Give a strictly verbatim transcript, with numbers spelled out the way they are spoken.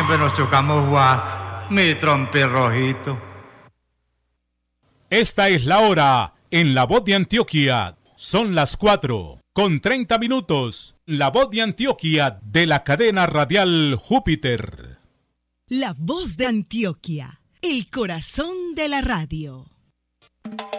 siempre nos chocamos, guau, mi trompi rojito. Esta es la hora en La Voz de Antioquia. Son las cuatro con treinta minutos. La Voz de Antioquia de la cadena radial Júpiter. La Voz de Antioquia, el corazón de la radio.